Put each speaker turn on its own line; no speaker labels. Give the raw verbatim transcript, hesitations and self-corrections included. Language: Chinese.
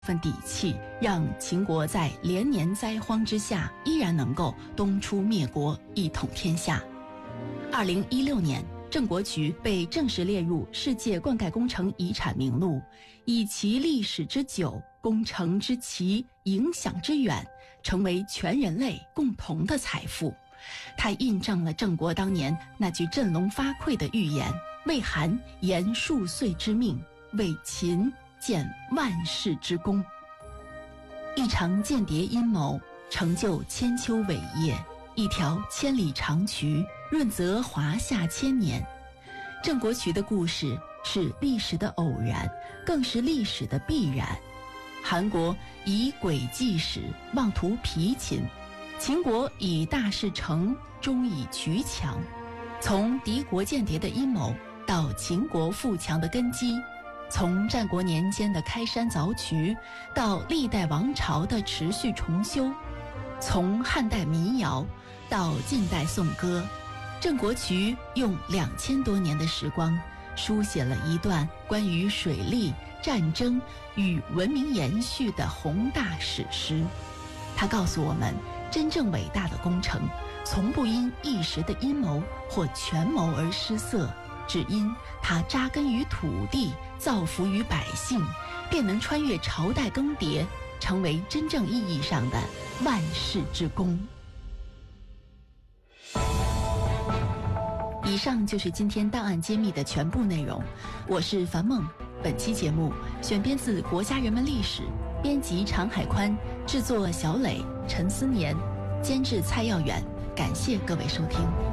份底气，让秦国在连年灾荒之下依然能够东出灭国，一统天下。二零一六年，郑国渠被正式列入世界灌溉工程遗产名录，以其历史之久、工程之奇、影响之远，成为全人类共同的财富。它印证了郑国当年那句振聋发聩的预言：为韩延数岁之命，为秦建万世之功。一场间谍阴谋成就千秋伟业，一条千里长渠润泽华夏千年。郑国渠的故事是历史的偶然，更是历史的必然。韩国以诡计始，妄图疲秦；秦国以大事成，终以渠强。从敌国间谍的阴谋到秦国富强的根基，从战国年间的开山凿渠到历代王朝的持续重修，从汉代民谣到近代颂歌，郑国渠用两千多年的时光，书写了一段关于水利、战争与文明延续的宏大史诗。他告诉我们，真正伟大的工程，从不因一时的阴谋或权谋而失色，只因它扎根于土地，造福于百姓，便能穿越朝代更迭，成为真正意义上的万世之功。以上就是今天档案揭秘的全部内容，我是樊梦。本期节目选编自《国家人文历史》，编辑常海宽，制作小磊、陈思年，监制蔡耀远。感谢各位收听。